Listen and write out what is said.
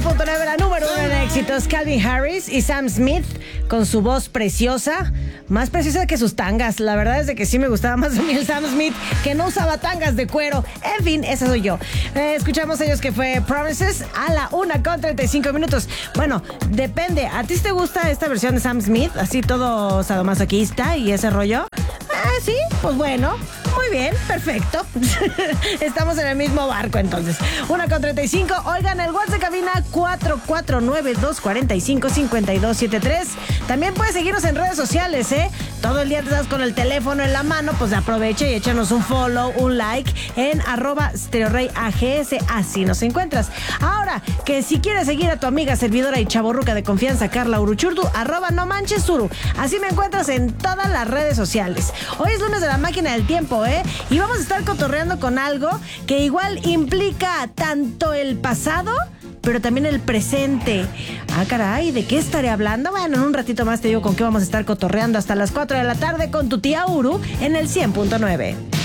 100.9, la número 1 en éxitos, Calvin Harris y Sam Smith, con su voz preciosa, más preciosa que sus tangas. La verdad es de que sí me gustaba más a mí el Sam Smith, que no usaba tangas de cuero. En fin, esa soy yo. Escuchamos ellos que fue Promises a la 1:35. Bueno, depende. ¿A ti te gusta esta versión de Sam Smith? Así todo sadomasoquista y ese rollo. Sí, pues bueno. Muy bien, perfecto. Estamos en el mismo barco entonces. 1:35. Oigan, el WhatsApp de cabina 449-245-5273. También puedes seguirnos en redes sociales, ¿eh? Todo el día te estás con el teléfono en la mano, pues aprovecha y échanos un follow, un like en @StereoReyAGS. Así nos encuentras. Ahora, que si quieres seguir a tu amiga servidora y chavorruca de confianza, Carla Uruchurtu, @NoManchesUru. Así me encuentras en todas las redes sociales. Hoy es lunes de la máquina del tiempo, y vamos a estar cotorreando con algo que igual implica tanto el pasado, pero también el presente. Caray, ¿de qué estaré hablando? Bueno, en un ratito más te digo con qué vamos a estar cotorreando hasta las 4 de la tarde con tu tía Uru en el 100.9.